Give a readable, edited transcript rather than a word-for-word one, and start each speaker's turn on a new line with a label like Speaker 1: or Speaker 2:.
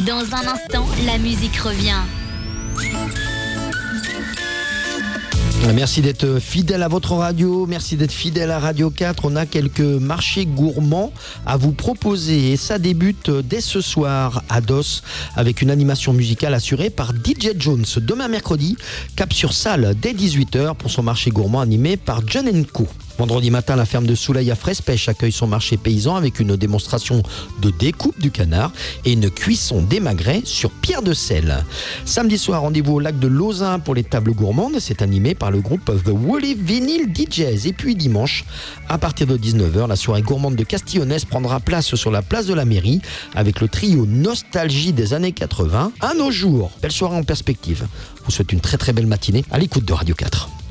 Speaker 1: Dans un instant, la musique revient.
Speaker 2: Merci d'être fidèle à votre radio, merci d'être fidèle à Radio 4. On a quelques marchés gourmands à vous proposer et ça débute dès ce soir à DOS avec une animation musicale assurée par DJ Jones. Demain mercredi, cap sur Salle dès 18h pour son marché gourmand animé par John & Co. Vendredi matin, la ferme de Soulaï à Fraise-Pêche accueille son marché paysan avec une démonstration de découpe du canard et une cuisson des magrets sur pierre de sel. Samedi soir, rendez-vous au lac de Lauzun pour les tables gourmandes. C'est animé par le groupe The Woolly Vinyl DJs. Et puis dimanche, à partir de 19h, la soirée gourmande de Castillonnès prendra place sur la place de la mairie avec le trio Nostalgie des années 80 à nos jours. Belle soirée en perspective. Je vous souhaite une très très belle matinée à l'écoute de Radio 4.